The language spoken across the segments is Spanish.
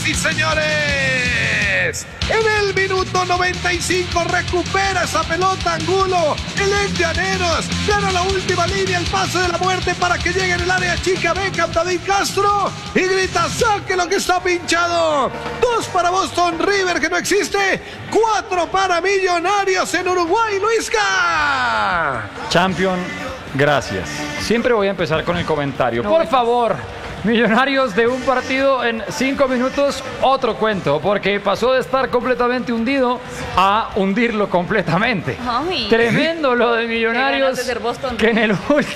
sí señores. En el minuto 95 recupera esa pelota Angulo. El ex Llaneros gana la última línea, el pase de la muerte para que llegue en el área chica Beckham, David Castro, y grita: saque lo que está pinchado. 2 para Boston River, que no existe. 4 para Millonarios en Uruguay, Luisca. Champion, gracias. Siempre voy a empezar con el comentario. Por favor, Millonarios de un partido en 5 minutos, otro cuento, porque pasó de estar completamente hundido a hundirlo completamente. Ay. Tremendo lo de Millonarios, que en el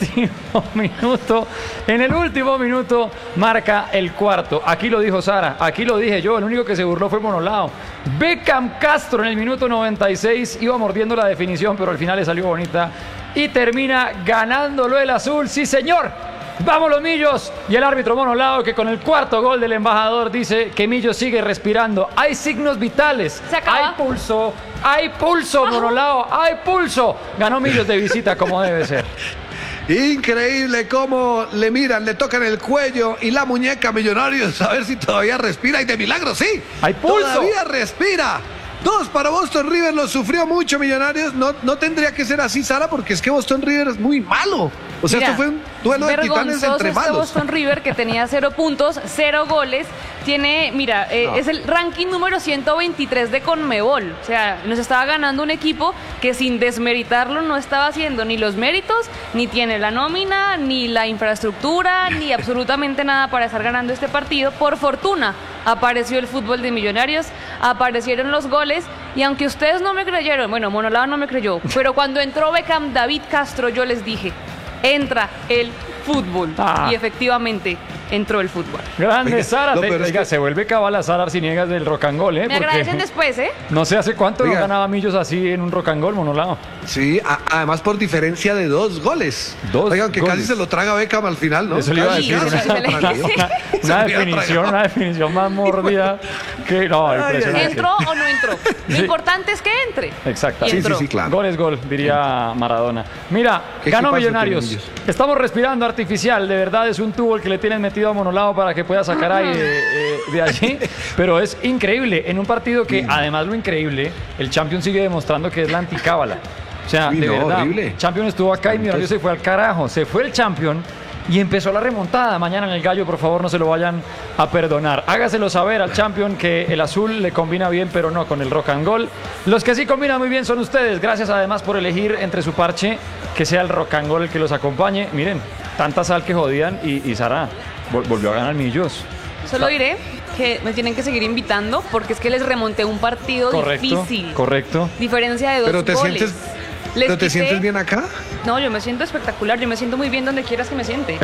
último minuto marca el cuarto. Aquí lo dijo Sara, aquí lo dije yo, el único que se burló fue Monolao. Beckham Castro en el minuto 96 iba mordiendo la definición, pero al final le salió bonita y termina ganándolo el azul. ¡Sí, señor! ¡Vamos los Millos! Y el árbitro Monolao, que con el cuarto gol del embajador dice que Millos sigue respirando. Hay signos vitales. Hay pulso, Monolao, hay pulso. Ganó Millos de visita como debe ser. Increíble cómo le miran, le tocan el cuello y la muñeca a Millonarios a ver si todavía respira, y de milagro sí. Hay pulso. Todavía respira. 2 para Boston River, lo sufrió mucho Millonarios. No tendría que ser así, Sara, porque es que Boston River es muy malo. O sea, esto fue un duelo de titanes entre malos. Boston River, que tenía 0 puntos, 0 goles, tiene, es el ranking número 123 de Conmebol. O sea, nos estaba ganando un equipo que, sin desmeritarlo, no estaba haciendo ni los méritos, ni tiene la nómina, ni la infraestructura, ni absolutamente nada para estar ganando este partido. Por fortuna, apareció el fútbol de Millonarios, aparecieron los goles, y aunque ustedes no me creyeron, bueno, Monolao no me creyó, pero cuando entró Beckham, David Castro, yo les dije: entra el fútbol. Y efectivamente entró el fútbol. Grande, Oiga, Sara. oiga, se vuelve cabal Sara Arciniegas del rock and roll, ¿eh? Me agradecen después, ¿eh? No sé hace cuánto Oiga, no ganaba Millos así en un rock and roll, Monolao. Sí, además por diferencia de 2 goles. Oigan, que goles. casi se lo traga Beckham al final, ¿no? Eso le iba a decir, una definición más mordida que no, impresionante. ¿Entró o no entró? Lo importante es que entre. Exacto. Sí, claro. Gol es gol, diría Maradona. Mira, ganó Millonarios. Estamos respirando artificial, de verdad es un tubo el que le tienen metido a Monolao para que pueda sacar aire de allí, pero es increíble en un partido que, además, lo increíble, el Champion sigue demostrando que es la anticábala. O sea, de verdad, horrible. Champion estuvo acá y Millonarios se fue al carajo, se fue el Champion y empezó la remontada. Mañana en el Gallo, por favor, no se lo vayan a perdonar. Hágaselo saber al Champion que el azul le combina bien, pero no con el rock and roll. Los que sí combinan muy bien son ustedes. Gracias además por elegir entre su parche que sea el rock and roll el que los acompañe. Miren, tanta sal que jodían y Sara volvió a ganar Millos. Solo diré que me tienen que seguir invitando, porque es que les remonté un partido difícil. Correcto. Diferencia de 2 goles. ¿Pero te sientes bien acá? No, yo me siento espectacular, yo me siento muy bien donde quieras que me siente.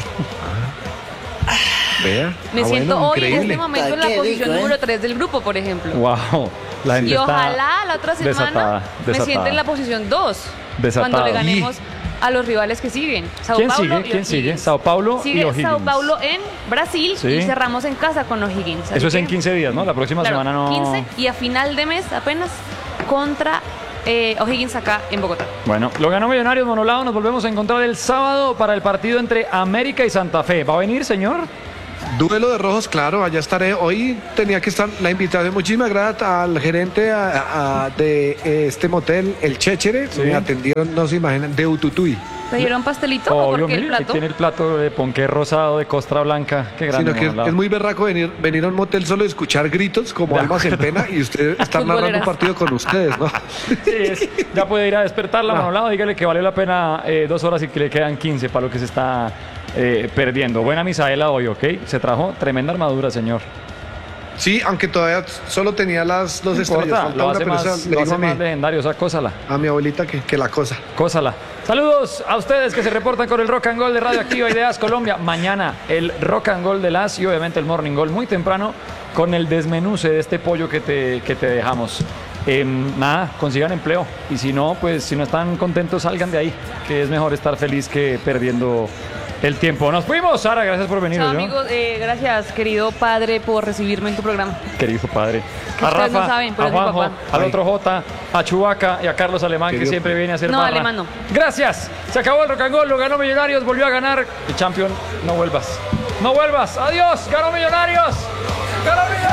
Vea. Me siento hoy increíble. en este momento en la posición número 3 del grupo, por ejemplo. Wow. La gente y está ojalá la otra semana desatada. me sienta en la posición 2. Cuando le ganemos a los rivales que siguen. ¿Quién sigue? Sao Paulo y O'Higgins. Sao Paulo en Brasil, sí. Y cerramos en casa con O'Higgins. Eso es en 15 días, ¿no? La próxima semana no. 15 y a final de mes apenas contra O'Higgins acá en Bogotá. Bueno, lo ganó Millonarios, Monolao. Nos volvemos a encontrar el sábado para el partido entre América y Santa Fe. ¿Va a venir, señor? Duelo de rojos, claro, allá estaré. Hoy tenía que estar la invitación. Muchísimas gracias al gerente de este motel, el Chéchere. Sí. Me atendieron, no se imaginan, de Ututuy. ¿Te dieron pastelito o por qué el plato? Tiene el plato de ponqué rosado de costra blanca. Qué grande. Sino que es muy berraco venir a un motel solo y escuchar gritos como almas en pena, y usted está narrando un partido con ustedes, ¿no? Sí, ya puede ir a despertarla, Monolao. Dígale que valió la pena 2 horas y que le quedan 15 para lo que se está perdiendo. Buena Misaela hoy, ¿ok? Se trajo tremenda armadura, señor. Sí, aunque todavía solo tenía las 2 estrellas. Lo hace más legendario, o sea, cósala. A mi abuelita que la cosa. Cósala. Saludos a ustedes que se reportan con el Rock and Roll de Radioactiva Ideas Colombia. Mañana el Rock and Roll de las y obviamente el Morning Roll muy temprano con el desmenuce de este pollo que te dejamos. Nada, consigan empleo y si no, pues si no están contentos, salgan de ahí, que es mejor estar feliz que perdiendo el tiempo. Nos fuimos, Sara, gracias por venir. Chao, amigos, gracias, querido padre, por recibirme en tu programa. Querido padre. Que a Rafa, no saben, pero a Juanjo, al otro J, a Chubaca y a Carlos Alemán, querido, que siempre viene a hacer barra. Alemán no. Gracias, se acabó el Rock and Roll, lo ganó Millonarios, volvió a ganar. El Champion, no vuelvas. No vuelvas, adiós, ganó Millonarios. ¡Ganó Millonarios!